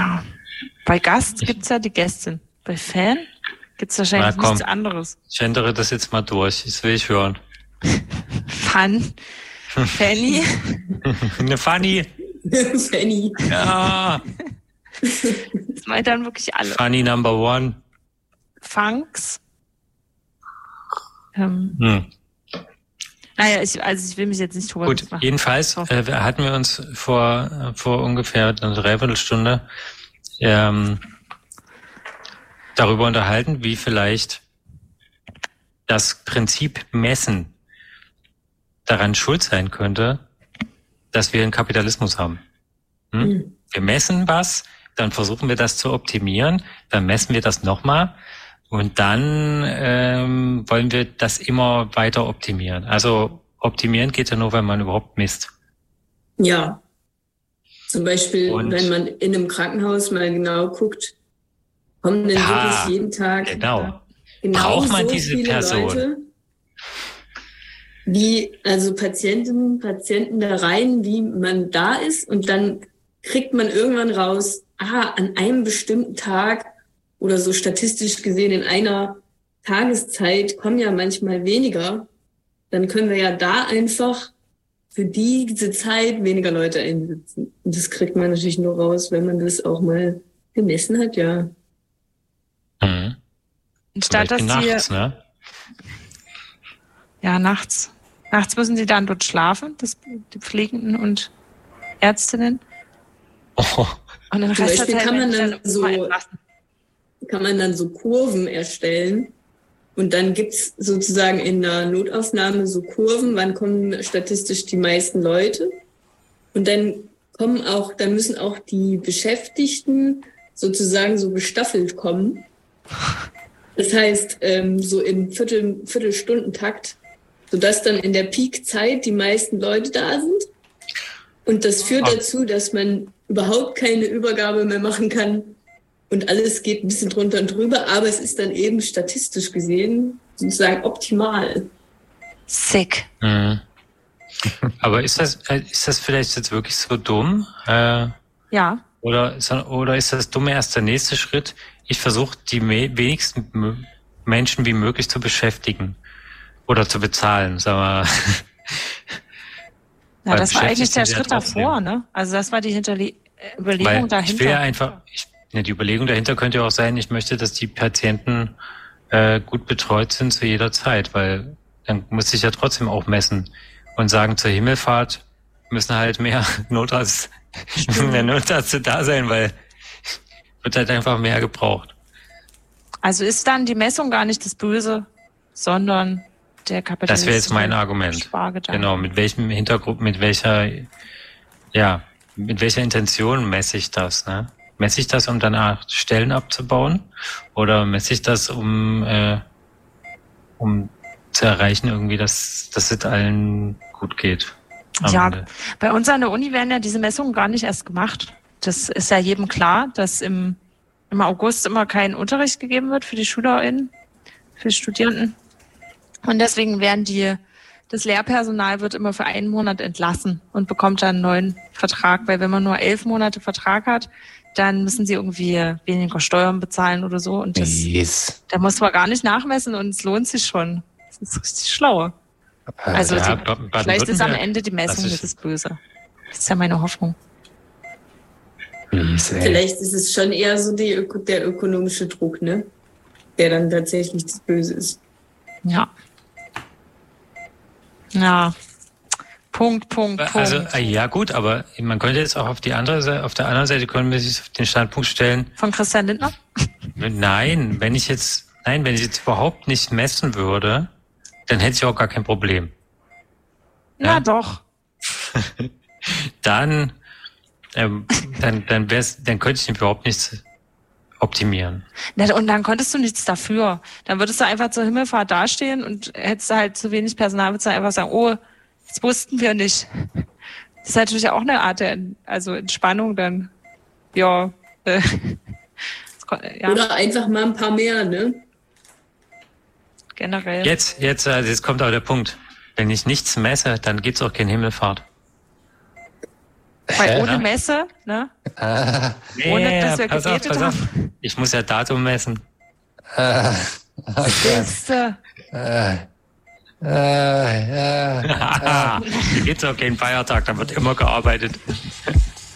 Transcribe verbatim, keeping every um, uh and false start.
Ja, bei Gast gibt's ja die Gästin. Bei Fan gibt's wahrscheinlich Na, komm. nichts anderes. Ich ändere das jetzt mal durch. Das will ich hören. Fun. Fanny. Eine Fanny. Fanny. Ja. Das meint dann wirklich alle. Fanny number one. Funks. Ähm, Hm. Naja, ich, also ich will mich jetzt nicht drüber Gut, machen. jedenfalls äh, hatten wir uns vor, vor ungefähr einer Dreiviertelstunde ähm, darüber unterhalten, wie vielleicht das Prinzip Messen daran schuld sein könnte, dass wir einen Kapitalismus haben. Hm? Mhm. Wir messen was, dann versuchen wir das zu optimieren, dann messen wir das nochmal und dann ähm, wollen wir das immer weiter optimieren. Also optimieren geht ja nur, wenn man überhaupt misst. Ja. Zum Beispiel, Und wenn man in einem Krankenhaus mal genau guckt, kommen denn ja, wirklich jeden Tag genau. genau Braucht man so diese viele Person? Leute, wie also Patientinnen, Patienten da rein, wie man da ist und dann kriegt man irgendwann raus, ah, an einem bestimmten Tag oder so statistisch gesehen in einer Tageszeit kommen ja manchmal weniger. Dann können wir ja da einfach für diese Zeit weniger Leute einsetzen. Und das kriegt man natürlich nur raus, wenn man das auch mal gemessen hat, ja. Mhm. Statt dass nachts, sie, ne? Ja, nachts. Nachts müssen sie dann dort schlafen, das, die Pflegenden und Ärztinnen. Oh. Und den Zum Rest Beispiel der Zeit kann man werden dann sie so, entlassen. kann man dann so Kurven erstellen. Und dann gibt's sozusagen in der Notaufnahme so Kurven, wann kommen statistisch die meisten Leute. Und dann kommen auch, dann müssen auch die Beschäftigten sozusagen so gestaffelt kommen. Das heißt, ähm, so im Viertel, Viertelstundentakt, sodass dann in der Peakzeit die meisten Leute da sind. Und das führt dazu, dass man überhaupt keine Übergabe mehr machen kann. Und alles geht ein bisschen drunter und drüber, aber es ist dann eben statistisch gesehen sozusagen optimal. Sick. Mhm. Aber ist das, ist das vielleicht jetzt wirklich so dumm? Äh, ja. Oder, oder ist das dumme erst der nächste Schritt? Ich versuche, die wenigsten Menschen wie möglich zu beschäftigen oder zu bezahlen, sagen wir. Ja, das war eigentlich der Schritt davor, ne? Also das war die Hinterle- Überlegung Weil dahinter. Ich will ja einfach, ich, ne, die Überlegung dahinter könnte ja auch sein, ich möchte, dass die Patienten äh, gut betreut sind zu jeder Zeit, weil dann muss ich ja trotzdem auch messen und sagen, zur Himmelfahrt müssen halt mehr Notarzt, mehr Notärzte da sein, weil wird halt einfach mehr gebraucht. Also ist dann die Messung gar nicht das Böse, sondern der Kapitalismus. Das wäre jetzt mein Argument. Genau, mit welchem Hintergrund, mit welcher, ja, mit welcher Intention messe ich das, ne? Messe ich das, um danach Stellen abzubauen? Oder messe ich das, um, äh, um zu erreichen, irgendwie, dass, dass es allen gut geht? Ja, Ende. Bei uns an der Uni werden ja diese Messungen gar nicht erst gemacht. Das ist ja jedem klar, dass im, im August immer kein Unterricht gegeben wird für die SchülerInnen, für die Studierenden. Und deswegen werden die, das Lehrpersonal wird immer für einen Monat entlassen und bekommt dann einen neuen Vertrag. Weil wenn man nur elf Monate Vertrag hat, dann müssen sie irgendwie weniger Steuern bezahlen oder so. Und das, yes. da muss man gar nicht nachmessen und es lohnt sich schon. Das ist richtig schlau. Also ja, die, vielleicht ist am Ende die Messung das, das Böse. Das ist ja meine Hoffnung. Vielleicht ist es schon eher so die Öko- der ökonomische Druck, ne? Der dann tatsächlich das Böse ist. Ja. Ja. Punkt, Punkt, Punkt. Also, ja gut, aber man könnte jetzt auch auf die andere Seite, auf der anderen Seite können wir sich auf den Standpunkt stellen. Von Christian Lindner? Nein, wenn ich jetzt, nein, wenn ich jetzt überhaupt nicht messen würde, dann hätte ich auch gar kein Problem. Ja, ja doch. dann, ähm, dann, dann wär's, dann könnte ich überhaupt nichts optimieren. Und dann konntest du nichts dafür. Dann würdest du einfach zur Himmelfahrt dastehen und hättest du halt zu wenig Personal, würdest du einfach sagen, oh, das wussten wir nicht. Das ist natürlich auch eine Art der, also Entspannung dann. Ja, äh, ja. Oder einfach mal ein paar mehr, ne? Generell. Jetzt, jetzt, also jetzt kommt aber der Punkt. Wenn ich nichts messe, dann gibt's auch keine Himmelfahrt. Weil ohne Messe, ne? Ah, Ohne, dass wir pass auf, gebetet pass auf. haben. Ich muss ja Datum messen. ah, okay. Siehste. Ah, ah, ja. Hier gibt's auch keinen Feiertag, da wird immer gearbeitet.